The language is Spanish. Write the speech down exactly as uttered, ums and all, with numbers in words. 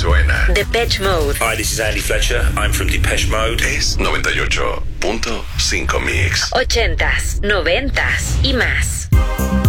suena. Depeche Mode. Hi, this is Andy Fletcher. I'm from Depeche Mode. Es noventa y ocho punto cinco Mix. Ochentas, noventas y más.